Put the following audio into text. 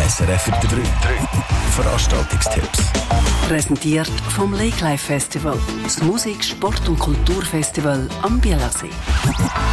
SRF 3. Veranstaltungstipps. Präsentiert vom Lake Life Festival, das Musik-, Sport- und Kulturfestival am Bielersee.